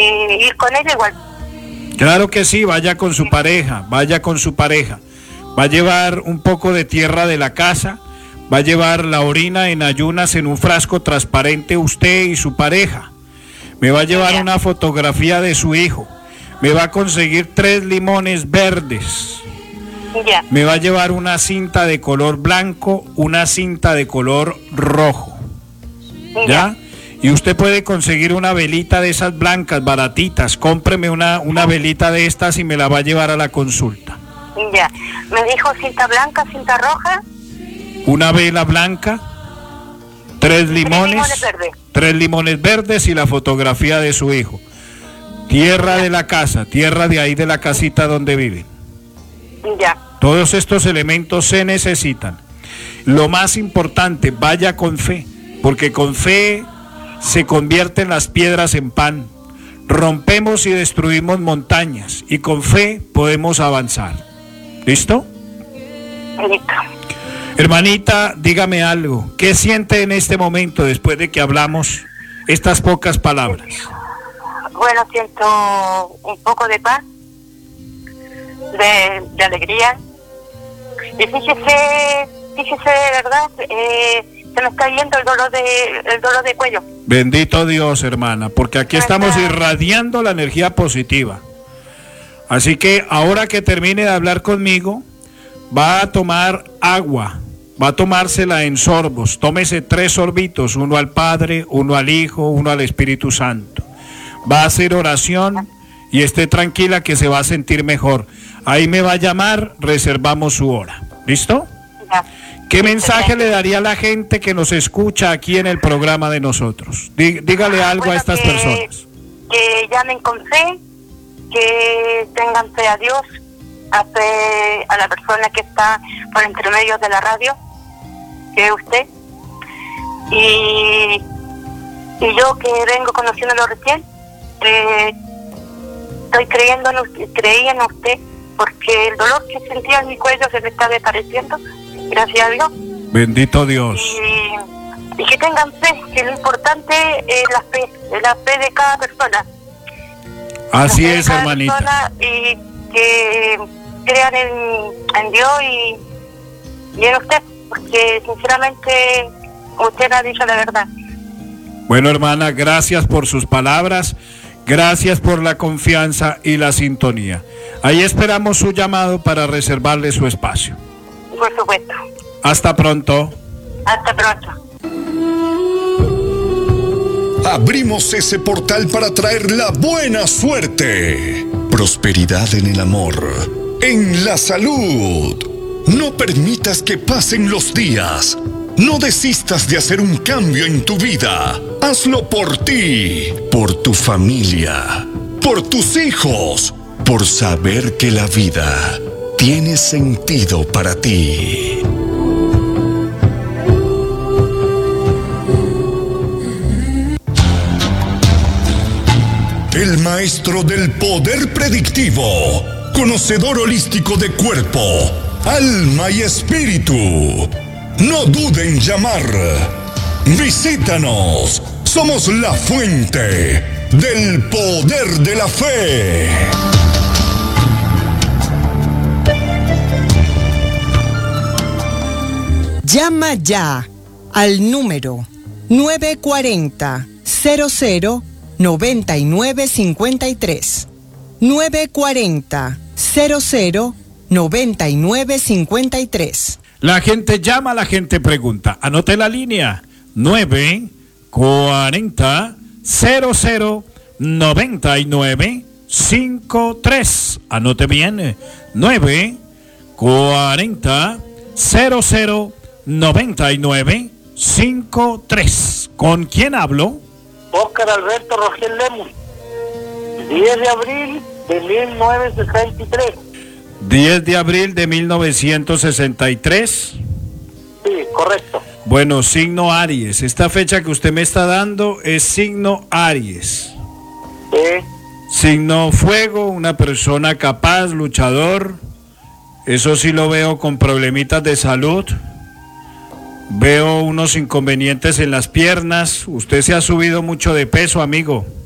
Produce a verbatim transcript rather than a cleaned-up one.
y ir con ella igual. Claro que sí, vaya con su pareja, vaya con su pareja. Va a llevar un poco de tierra de la casa, va a llevar la orina en ayunas en un frasco transparente usted y su pareja. Me va a llevar una fotografía de su hijo. Me va a conseguir tres limones verdes. Ya. Me va a llevar una cinta de color blanco, una cinta de color rojo. ¿Ya? ¿Ya? Y usted puede conseguir una velita de esas blancas, baratitas. Cómpreme una, una velita de estas y me la va a llevar a la consulta. Ya. Me dijo cinta blanca, cinta roja. Una vela blanca, tres limones, tres limones verdes. Tres limones verdes y la fotografía de su hijo. Tierra ya. De la casa, tierra de ahí de la casita donde viven. Ya. Todos estos elementos se necesitan. Lo más importante, vaya con fe, porque con fe se convierten las piedras en pan. Rompemos y destruimos montañas y con fe podemos avanzar. ¿Listo? Listo. Hermanita, dígame algo. ¿Qué siente en este momento después de que hablamos estas pocas palabras? Bueno, siento un poco de paz, de, de alegría. Y fíjese, fíjese de verdad, eh, se me está yendo el dolor de, el dolor de cuello. Bendito Dios, hermana, porque aquí estamos irradiando la energía positiva. Así que ahora que termine de hablar conmigo, va a tomar agua, va a tomársela en sorbos. Tómese tres sorbitos, uno al Padre, uno al Hijo, uno al Espíritu Santo. Va a hacer oración y esté tranquila que se va a sentir mejor. Ahí me va a llamar, reservamos su hora. ¿Listo? Ya. ¿Qué mensaje le daría a la gente que nos escucha aquí en el programa de nosotros? Dí, dígale algo bueno, a estas que, personas. Que llamen con fe, que tengan fe a Dios, a fe a la persona que está por intermedio de la radio, que es usted. Y, y yo que vengo conociéndolo recién, eh, estoy creyendo en usted, creí en usted, porque el dolor que sentía en mi cuello se me está desapareciendo, gracias a Dios. Bendito Dios. Y, y que tengan fe, que lo importante es la fe, es la fe de cada persona. Así es, hermanita. Persona, y que crean en, en Dios y, y en usted, porque sinceramente usted ha dicho la verdad. Bueno, hermana, gracias por sus palabras. Gracias por la confianza y la sintonía. Ahí esperamos su llamado para reservarle su espacio. Por supuesto. Hasta pronto. Hasta pronto. Abrimos ese portal para traer la buena suerte, prosperidad en el amor, en la salud. No permitas que pasen los días. No desistas de hacer un cambio en tu vida. Hazlo por ti, por tu familia, por tus hijos, por saber que la vida tiene sentido para ti. El maestro del poder predictivo, conocedor holístico de cuerpo, alma y espíritu. No duden en llamar. Visítanos. Somos la fuente del poder de la fe. Llama ya al número nueve cuatro cero cero cero nueve nueve cinco tres. nueve cuatro cero cero nueve nueve cinco tres. La gente llama, la gente pregunta. Anote la línea nueve cuarenta cero cero noventa y nueve cincuenta y tres. Anote bien, nueve cuarenta cero cero noventa y nueve cincuenta y tres. ¿Con quién hablo? Óscar Alberto Rogel Lemus, diez de abril de mil novecientos sesenta y tres. diez de abril de mil novecientos sesenta y tres. Sí, correcto. Bueno, signo Aries. Esta fecha que usted me está dando es signo Aries. Sí. Signo Fuego, una persona capaz, luchador. Eso sí lo veo con problemitas de salud. Veo unos inconvenientes en las piernas. Usted se ha subido mucho de peso, amigo.